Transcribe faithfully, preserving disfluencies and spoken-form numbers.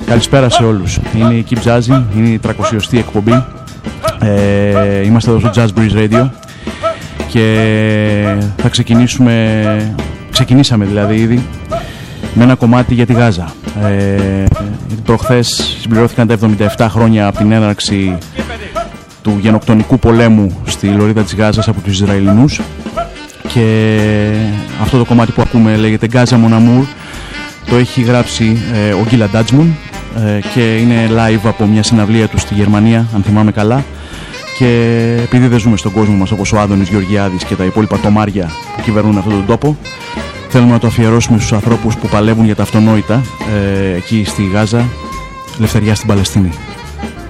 Καλησπέρα σε όλους. Είναι η Keep Jazzing, είναι η τριακοσιωστή εκπομπή. Ε, είμαστε εδώ στο Jazz Breeze Radio και θα ξεκινήσουμε, ξεκινήσαμε δηλαδή ήδη με ένα κομμάτι για τη Γάζα. Ε, προχθές συμπληρώθηκαν τα εβδομήντα επτά χρόνια από την έναρξη του γενοκτονικού πολέμου στη λωρίδα της Γάζας από τους Ισραηλινούς, και αυτό το κομμάτι που ακούμε λέγεται Gaza Mon Amour. Το έχει γράψει ε, ο Γκίλα Ντάτζμουν ε, και είναι live από μια συναυλία του στη Γερμανία, αν θυμάμαι καλά. Και επειδή δεν ζούμε στον κόσμο μας όπως ο Άδωνης Γεωργιάδης και τα υπόλοιπα τομάρια που κυβερνούν αυτόν τον τόπο, θέλουμε να το αφιερώσουμε στους ανθρώπους που παλεύουν για τα αυτονόητα ε, εκεί στη Γάζα. Ελευθερία στην Παλαιστίνη.